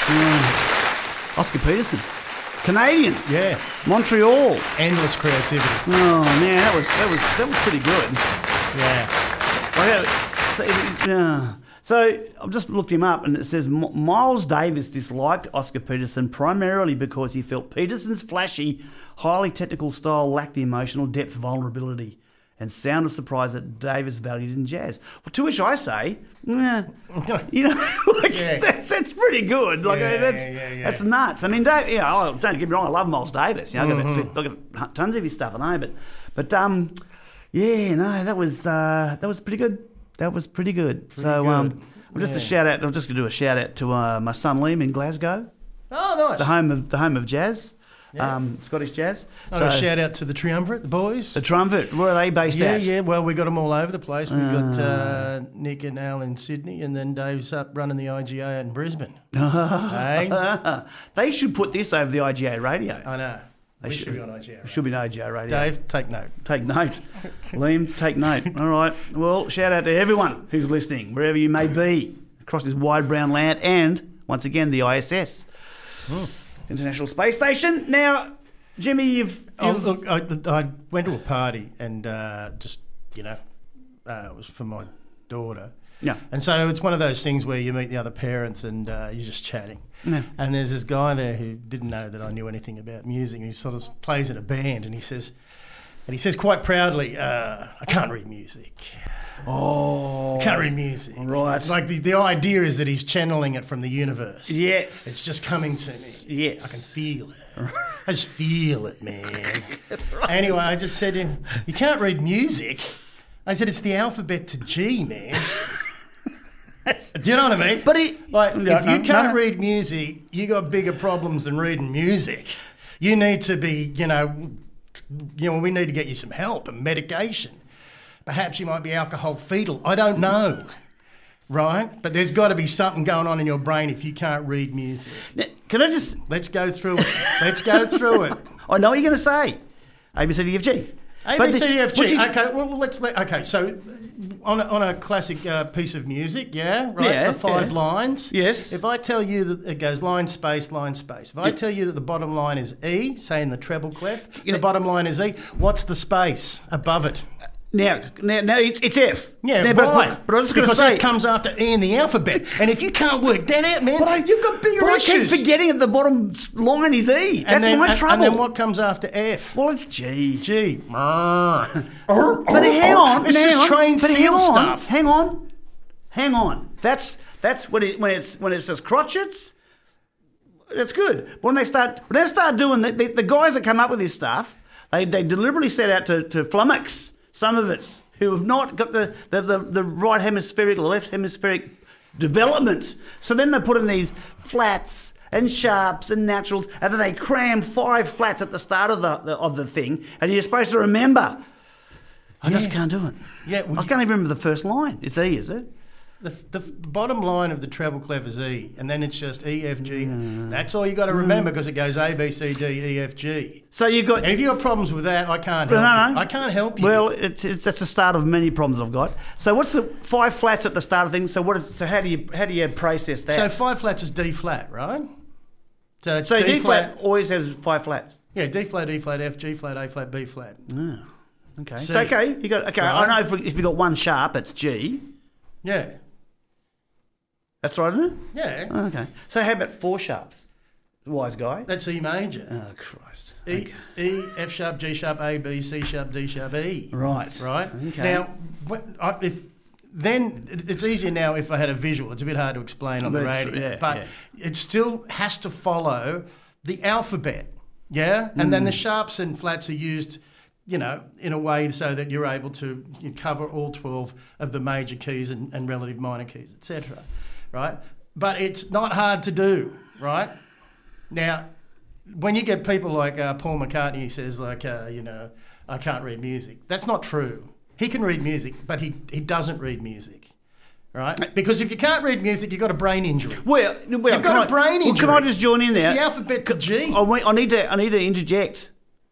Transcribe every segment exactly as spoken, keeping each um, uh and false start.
Mm. Oscar Peterson. Canadian. Yeah. Montreal. Endless creativity. Oh, man, that was that was, that was pretty good. Yeah. So, yeah. So I've just looked him up and it says Miles Davis disliked Oscar Peterson primarily because he felt Peterson's flashy, highly technical style lacked the emotional depth, vulnerability, and sound of surprise that Davis valued in jazz. Well, to which I say, nah, you know, like, yeah. that's that's pretty good. Like yeah, that's yeah, yeah. that's nuts. I mean, Dave, yeah, oh, don't get me wrong, I love Miles Davis. You know, mm-hmm. I've got, I've got tons of his stuff, I know, but but um, yeah, no, that was uh, that was pretty good. That was pretty good. Pretty so good. um, I'm just yeah. a shout out. I'm just going to do a shout out to uh, my son Liam in Glasgow, Oh, nice. the home of the home of jazz, Yeah. um, Scottish jazz. Oh, a shout out to the Triumvirate, the boys. The Trumpet. Where are they based yeah, at? yeah. Well, we got them all over the place. We've got uh, Nick and Al in Sydney, and then Dave's up running the I G A out in Brisbane. Hey? They should put this over the I G A radio. I know. They we should, should be on I G A. It Right? should be an I G A radio. Dave, take note. Take note. Liam, take note. All right. Well, shout out to everyone who's listening, wherever you may be, across this wide brown land, and once again the I S S, Hmm. International Space Station. Now, Jimmy, you've, Oh, you've look, I, I went to a party and uh, just, you know, uh, it was for my daughter. yeah. And so it's one of those things where you meet the other parents and uh, you're just chatting. Yeah. And there's this guy there who didn't know that I knew anything about music. He sort of plays in a band and he says, and he says quite proudly, uh, I can't read music. Oh, I can't read music. right. Like the, the idea is that he's channeling it from the universe. Yes. It's just coming to me. Yes. I can feel it. I just feel it, man. Right. Anyway, I just said to him, you can't read music. I said, it's the alphabet to G, man. Do you know what I mean? But he, Like, no, if you no, can't no. read music, you got bigger problems than reading music. You need to be, you know, you know, we need to get you some help and medication. Perhaps you might be alcohol fetal. I don't know, right? But there's got to be something going on in your brain if you can't read music. Now, can I just? Let's go through it. Let's go through it. I know what you're going to say. A B C D E F G. A But B the- C D F G. which is- Okay, well let's let. Okay, so on a, on a classic uh, piece of music, yeah, right. Yeah, the five yeah. lines. Yes. If I tell you that it goes line space line space. If I Yeah. tell you that the bottom line is E, say in the treble clef, You the know- bottom line is E. What's the space above it? Now, now, now it's, it's F. Yeah, now, why? But, but I was just going to because say. F comes after E in the alphabet, and if you can't work that out, man, you've got bigger but I issues. keep forgetting at the bottom line is E. That's and then, my and- trouble. And then what comes after F? Well, it's G. G. But hang on. This hang is on, trained but hang seal on, stuff. Hang on. Hang on. That's that's when it when it's when it says crotchets. That's good. But when they start when they start doing the, the, the guys that come up with this stuff, they they deliberately set out to to flummox some of us who have not got the the, the, the right hemispheric or left hemispheric development. So then they put in these flats and sharps and naturals, and then they cram five flats at the start of the, the of the thing, and you're supposed to remember. I just Yeah. can't do it. Yeah, well, I can't even remember the first line. It's E, is it? The, the bottom line of the treble clef is E, and then it's just E, F, G. That's all you got to remember because it goes A, B, C, D, E, F, G. So you got. And if you got problems with that, I can't No, help no, you. no. I can't help you. Well, it's, it's that's the start of many problems I've got. So what's the five flats at the start of things? So what is? So how do you how do you process that? so five flats is D flat, right? So it's So D, D flat always has five flats. Yeah, D flat, E flat, F, G flat, A flat, B flat. Oh, okay. C. So okay, you got okay. Right. I know if, if you got one sharp, it's G. Yeah, That's right, isn't it? yeah. Oh, okay. So how about four sharps? Wise guy. That's E major. Oh Christ. E, Okay. E, F sharp, G sharp, A, B, C sharp, D sharp, E. Right. Right. Okay. Now, what, I, if then it- it's easier now if I had a visual. It's a bit hard to explain on But the it's radio, true, yeah, but yeah. it still has to follow the alphabet. Yeah, and then the sharps and flats are used, you know, in a way so that you're able to you cover all twelve of the major keys and, and relative minor keys, et cetera. Right, but it's not hard to do. Right now, when you get people like uh, Paul McCartney, he says like, uh, you know, I can't read music. That's not true. He can read music, but he he doesn't read music. Right? Because if you can't read music, you've got a brain injury. Well, well You've got can a I- brain well, injury. can I just join in It's there? the alphabet to G. I, wait, I need to I need to interject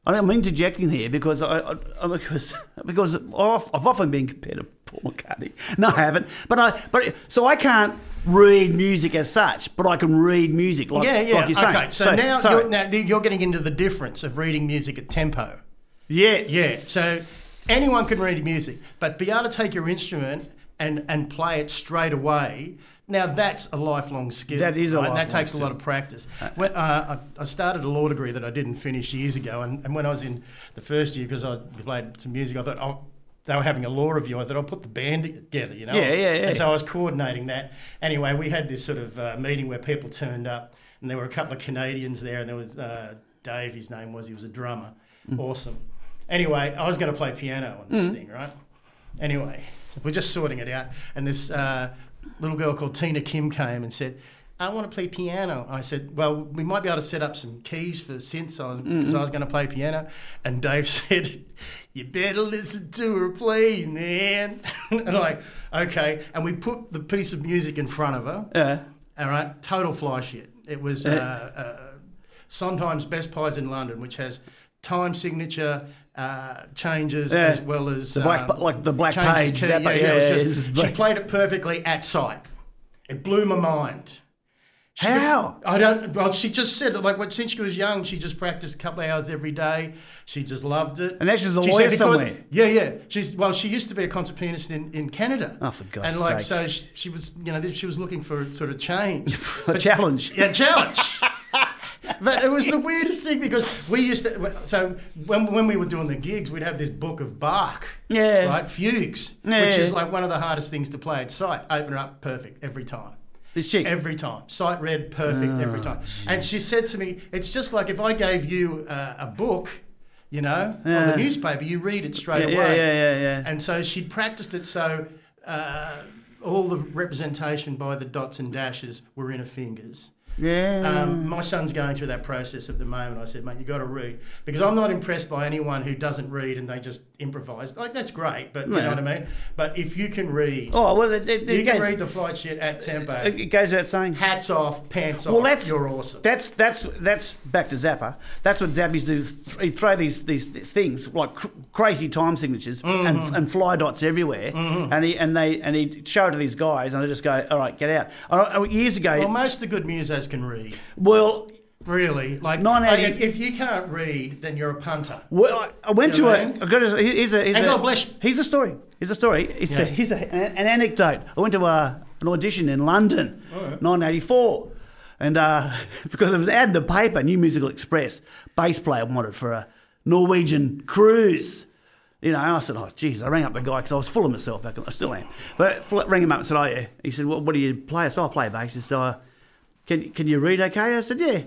I'm interjecting here because I, I, I because because I've, I've often been compared to Paul McCartney. No, I haven't. But I but so I can't read music as such, but I can read music like, yeah, yeah. like you're saying. Okay, so, so now, so, you're, now you're getting into the difference of reading music at tempo. Yes. Yeah. So anyone can read music, but be able to take your instrument and, and play it straight away. Now that's a lifelong skill. That is a right? lifelong That takes skill. a lot of practice. When, uh, I, I started a law degree that I didn't finish years ago, and, and when I was in the first year, because I played some music, I thought, oh, they were having a law review. I thought I'll put the band together, you know. Yeah, yeah, yeah. And so I was coordinating that. Anyway, we had this sort of uh, meeting where people turned up, and there were a couple of Canadians there, and there was uh, Dave. His name was. He was a drummer. Mm. Awesome. Anyway, I was going to play piano on this mm. thing, right? Anyway, we're just sorting it out, and this. Uh, little girl called Tina Kim came and said, I want to play piano. I said, well, we might be able to set up some keys for synths because mm-hmm. I was going to play piano. And Dave said, you better listen to her play, man. And I'm like, okay. And we put the piece of music in front of her. Yeah. All right, total fly shit. It was uh, uh, Sondheim's Best Pies in London, which has time signature uh, changes yeah. as well as the black, um, like the black changes page. Key. That, yeah, yeah, yeah, yeah, it was just, she played it perfectly at sight. It blew my mind. She How? Did, I don't. Well, she just said like when, since she was young, she just practiced a couple of hours every day. She just loved it. And now she's a she lawyer because, somewhere. Yeah, yeah. She's well, she used to be a concert pianist in, in Canada. Oh, for God's And like sake. so, she, she was you know she was looking for sort of change, a but challenge. She, yeah, challenge. But it was the weirdest thing because we used to. So when when we were doing the gigs, we'd have this book of Bach. Yeah. Right, fugues, Yeah. which is like one of the hardest things to play at sight. Open her up, perfect every time. This chick. Every time. Sight read, perfect Oh, every time. And she said to me, it's just like if I gave you uh, a book, you know, Yeah. on the newspaper, you read it straight yeah, away. Yeah, yeah, yeah, yeah. And so she'd practiced it so uh, all the representation by the dots and dashes were in her fingers. Yeah. Um, my son's going through that process at the moment. I said, mate, you got to read. Because I'm not impressed by anyone who doesn't read and they just improvise. Like, that's great, but you Yeah. know what I mean? But if you can read, oh, well, it, it, you it can goes, read the flight shit at tempo. It goes without saying. Hats off, pants Well, off, that's you're awesome. That's that's that's back to Zappa. That's what Zappa used to do. He'd throw these these things like cr- crazy time signatures Mm-hmm. and, and fly dots everywhere, mm-hmm. and he and they and he'd show it to these guys, and they just go, "All right, get out." I, I, years ago, Well, most of the good musos can read. well, Really, like, Nine out like of- if, if you can't read, then you're a punter. well, I, I went You to know a. what I mean? I got a here's a. Here's And a God bless you. Here's a story. Here's a story. It's Yeah. a, here's a, an, an anecdote. I went to a, an audition in London, right. nineteen eighty-four, and uh, because it was ad in the paper, New Musical Express, bass player wanted for a Norwegian cruise. You know, and I said, oh, geez, I rang up the guy because I was full of myself back then. I still am. But rang him up and said, oh, yeah. He said, well, what do you play? I said, I play bass. He said, uh, can, can you read okay? I said, yeah.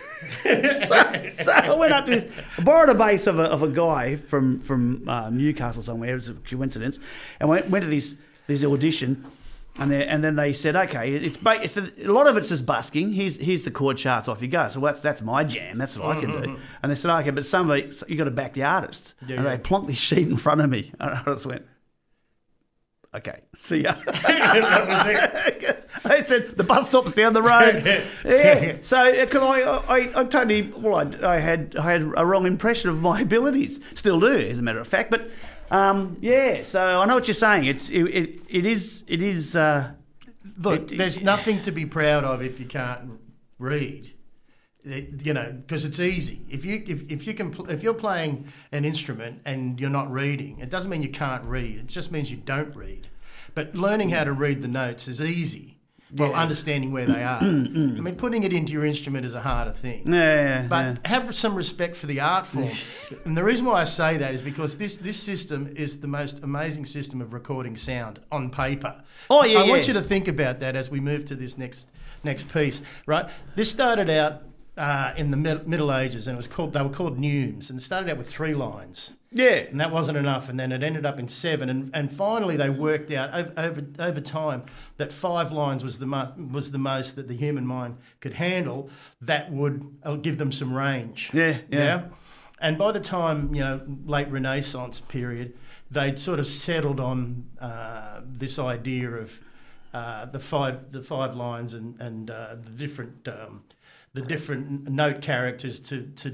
so, so I went up to this, I borrowed a bass of a, of a guy from, from uh, Newcastle somewhere. It was a coincidence. And went, went to this, this audition. And then, and then they said, okay, it's, ba- it's a, a lot of it's just busking. Here's here's the chord charts, off you go. So that's that's my jam. That's what I can do. And they said, okay, but some of it, you got to back the artist. Yeah, and yeah. they plonked this sheet in front of me, and I just went, okay, see ya. That was it. They said the bus stop's down the road. Yeah. So because I, I I totally well I, I had I had a wrong impression of my abilities. Still do, as a matter of fact, but. Um, yeah, so I know what you're saying. It's it it, it is it is. Uh, Look, it- there's it- nothing to be proud of if you can't read. It- you know, because it's easy. If you if, if you can pl- if you're playing an instrument and you're not reading, it doesn't mean you can't read. It just means you don't read. But learning how to read the notes is easy. Well, Yeah. understanding where they are. I mean, putting it into your instrument is a harder thing. Yeah, yeah, But yeah. have some respect for the art form. And the reason why I say that is because this, this system is the most amazing system of recording sound on paper. Oh, yeah, I want yeah. you to think about that as we move to this next next piece, right? This started out uh, in the mid- Middle Ages, and it was called they were called neumes, and it started out with three lines. Yeah. And that wasn't enough, and then it ended up in seven, and, and finally they worked out over, over over time that five lines was the mo- was the most that the human mind could handle. That would uh, give them some range. Yeah, yeah. And by the time you know late Renaissance period, they'd sort of settled on uh, this idea of uh, the five the five lines and and uh, the different um, the different note characters to to. De-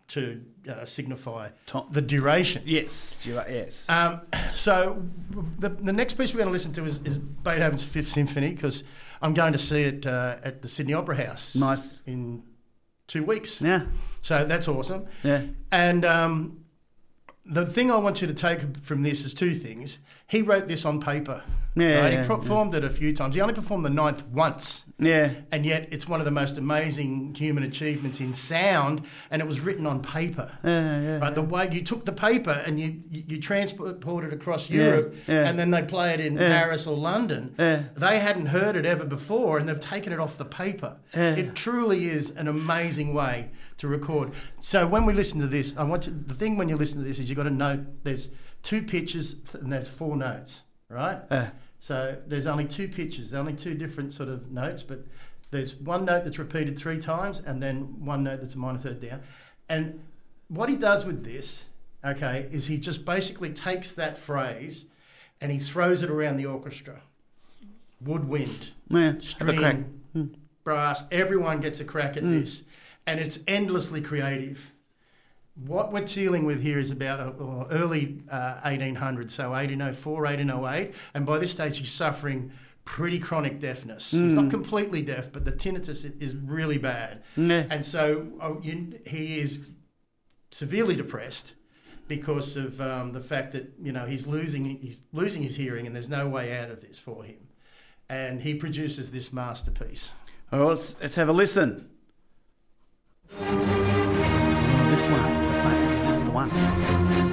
to uh, signify Tom. the duration. Yes, yes. Um, so the, the next piece we're going to listen to is, is Beethoven's Fifth Symphony, because I'm going to see it uh, at the Sydney Opera House. Nice. In two weeks. Yeah. So that's awesome. Yeah. And um, the thing I want you to take from this is two things. He wrote this on paper. Yeah, right? yeah, He performed yeah. it a few times. He only performed the ninth once. Yeah. And yet it's one of the most amazing human achievements in sound, and it was written on paper. Yeah, yeah, right? yeah. The way you took the paper and you, you, you transported it across Europe, yeah, yeah. and then they play it in yeah. Paris or London. Yeah. They hadn't heard it ever before, and they've taken it off the paper. Yeah. It truly is an amazing way to record. So when we listen to this, I want to, the thing when you listen to this is you've got to note there's two pitches and there's four notes, right? Yeah. So there's only two pitches, there's only two different sort of notes, but there's one note that's repeated three times and then one note that's a minor third down. And what he does with this, okay, is he just basically takes that phrase and he throws it around the orchestra. Woodwind, Yeah, string, hmm. brass, everyone gets a crack at mm. this. And it's endlessly creative. What we're dealing with here is about uh, early uh, eighteen hundreds, so eighteen oh four, eighteen oh eight, and by this stage he's suffering pretty chronic deafness. Mm. He's not completely deaf, but the tinnitus is really bad. Yeah. And so uh, you, he is severely depressed because of um, the fact that, you know, he's losing he's losing his hearing and there's no way out of this for him. And he produces this masterpiece. Well, let's, let's have a listen. Oh, this one. The fun. This is the one.